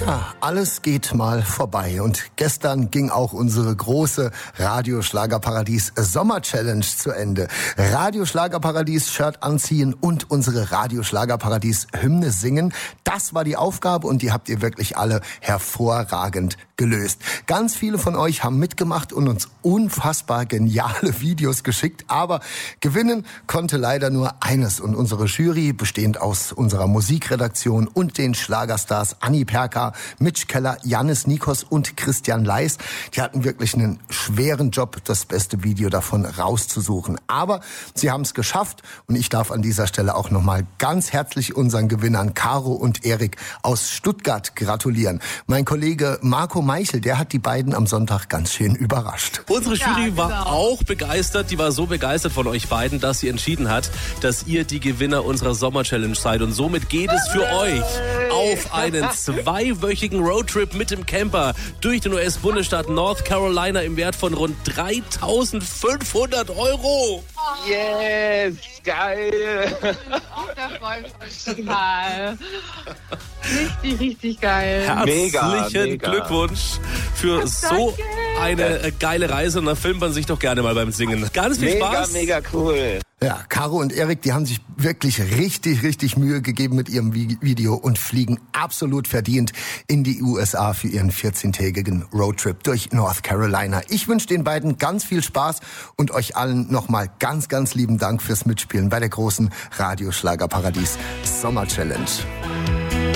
Tja, alles geht mal vorbei und gestern ging auch unsere große Radio-Schlagerparadies Sommer-Challenge zu Ende. Radio-Schlagerparadies-Shirt anziehen und unsere Radio-Schlagerparadies-Hymne singen, das war die Aufgabe und die habt ihr wirklich alle hervorragend gelöst. Ganz viele von euch haben mitgemacht und uns unfassbar geniale Videos geschickt, aber gewinnen konnte leider nur eines und unsere Jury, bestehend aus unserer Musikredaktion und den Schlagerstars Anni Perka, Mitch Keller, Jannis Nikos und Christian Leis, die hatten wirklich einen schweren Job, das beste Video davon rauszusuchen. Aber sie haben es geschafft und ich darf an dieser Stelle auch nochmal ganz herzlich unseren Gewinnern Caro und Erik aus Stuttgart gratulieren. Mein Kollege Marco Meichel, der hat die beiden am Sonntag ganz schön überrascht. Unsere Jury war auch begeistert, die war so begeistert von euch beiden, dass sie entschieden hat, dass ihr die Gewinner unserer Sommer-Challenge seid und somit geht es für euch auf einen zweiwöchigen Roadtrip mit dem Camper durch den US-Bundesstaat North Carolina im Wert von rund 3.500 €. Yes, geil. Da freue ich mich total. Richtig geil. Herzlichen Glückwunsch für so eine geile Reise und da filmt man sich doch gerne mal beim Singen. Ganz viel Spaß. Mega cool. Ja, Caro und Erik, die haben sich wirklich richtig Mühe gegeben mit ihrem Video und fliegen absolut verdient in die USA für ihren 14-tägigen Roadtrip durch North Carolina. Ich wünsche den beiden ganz viel Spaß und euch allen nochmal ganz lieben Dank fürs Mitspielen bei der großen Radio-Schlagerparadies Sommer-Challenge.